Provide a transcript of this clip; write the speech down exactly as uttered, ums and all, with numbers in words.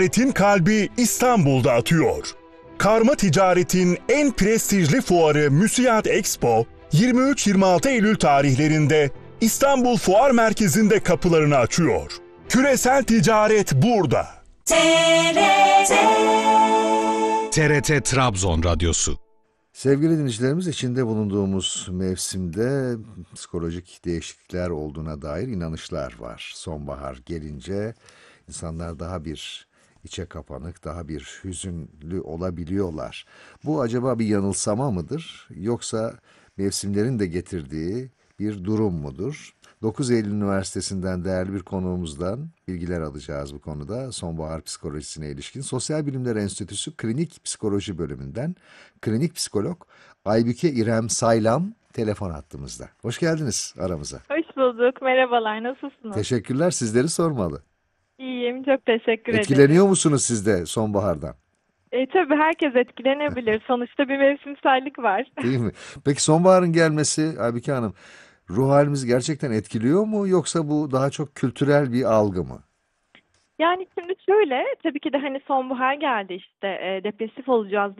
Ticaretin kalbi İstanbul'da atıyor. Karma ticaretin en prestijli fuarı Müsiyat Expo, yirmi üç yirmi altı Eylül tarihlerinde İstanbul Fuar Merkezi'nde kapılarını açıyor. Küresel ticaret burada. T R T T R T Trabzon Radyosu. Sevgili dinleyicilerimiz, içinde bulunduğumuz mevsimde psikolojik değişiklikler olduğuna dair inanışlar var. Sonbahar gelince insanlar daha bir içe kapanık, daha bir hüzünlü olabiliyorlar. Bu acaba bir yanılsama mıdır, yoksa mevsimlerin de getirdiği bir durum mudur? dokuz Eylül Üniversitesi'nden değerli bir konuğumuzdan bilgiler alacağız bu konuda. Sonbahar psikolojisine ilişkin Sosyal Bilimler Enstitüsü Klinik Psikoloji Bölümünden klinik psikolog Aybüke İrem Saylam telefon hattımızda. Hoş geldiniz aramıza. Hoş bulduk. Merhabalar. Nasılsınız? Teşekkürler, sizleri sormalı. İyiyim. Çok teşekkür ederim. Etkileniyor musunuz siz de sonbahardan? E, tabii herkes etkilenebilir. Sonuçta bir mevsimsellik var. Değil mi? Peki sonbaharın gelmesi Aybüke Hanım ruh halimizi gerçekten etkiliyor mu, yoksa bu daha çok kültürel bir algı mı? Yani şimdi şöyle, tabii ki de hani sonbahar geldi işte e, depresif olacağız